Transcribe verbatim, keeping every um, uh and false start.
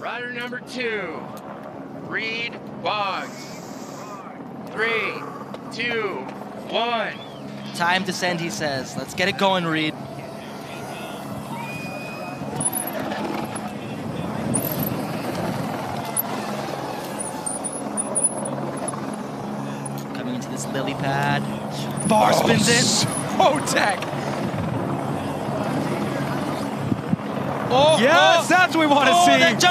Rider number two, Reed Boggs. Three, two, one. Time to send, he says. Let's get it going, Reed. Coming into this lily pad. Bar spins oh, it. So tech. Oh, Yes, oh, that's what we want to oh, see. that jump